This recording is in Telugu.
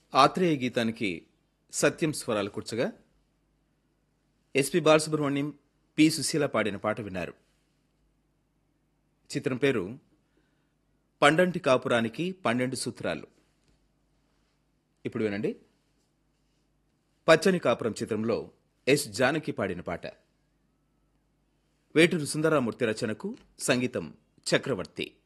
ఆత్రేయ గీతానికి సత్యం స్వరాలు కూర్చగా ఎస్పి బాలసుబ్రహ్మణ్యం, పి సుశీల పాడిన పాట విన్నారు. చిత్రం పేరు పండంటి కాపురానికి 12 సూత్రాలు. ఇప్పుడు వినండి. పచ్చని కాపురం చిత్రంలో ఎస్ జానకి పాడిన పాట. వేటూరు సుందరరామూర్తి రచనకు సంగీతం చక్రవర్తి.